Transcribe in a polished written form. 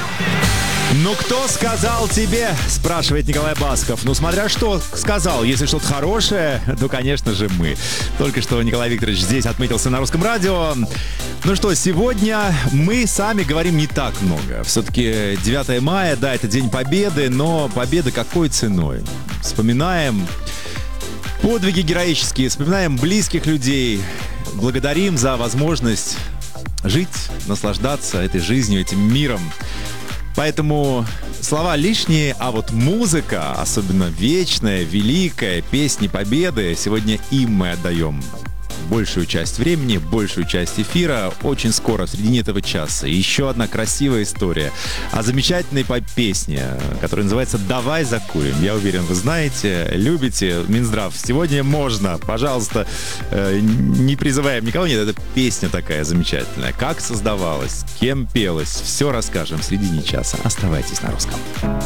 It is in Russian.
Ну, кто сказал тебе, спрашивает Николай Басков. Ну, смотря что сказал. Если что-то хорошее, то, конечно же, мы. Только что Николай Викторович здесь отметился на Русском радио. Ну что, сегодня мы сами говорим не так много. Все-таки 9 мая, да, это День Победы, но победа какой ценой? Вспоминаем подвиги героические, вспоминаем близких людей, благодарим за возможность жить, наслаждаться этой жизнью, этим миром. Поэтому слова лишние, а вот музыка, особенно вечная, великая, песни победы, сегодня им мы отдаем большую часть времени, большую часть эфира. Очень скоро, в середине этого часа, еще одна красивая история о замечательной песне, которая называется «Давай закурим». Я уверен, вы знаете, любите. Минздрав, сегодня можно, пожалуйста, не призываем никого. Нет, это песня такая замечательная. Как создавалась, кем пелась, все расскажем в середине часа. Оставайтесь на Русском.